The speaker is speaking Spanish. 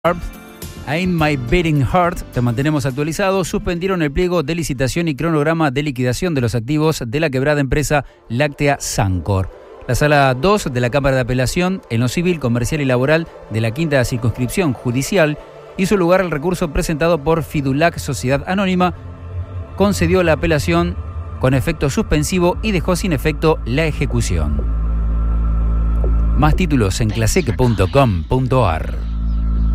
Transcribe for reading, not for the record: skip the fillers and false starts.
Ain't My Beating Heart, te mantenemos actualizado. Suspendieron el pliego de licitación y cronograma de liquidación de los activos de la quebrada empresa láctea Sancor. La Sala 2 de la Cámara de Apelación en lo civil, comercial y laboral de la quinta circunscripción judicial hizo lugar al recurso presentado por Fidulac Sociedad Anónima, concedió la apelación con efecto suspensivo y dejó sin efecto la ejecución. Más títulos en claseque.com.ar.